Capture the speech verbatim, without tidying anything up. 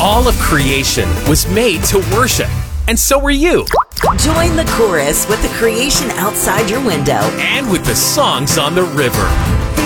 All of creation was made to worship, and so were you. Join the chorus with the creation outside your window and with the songs on the river.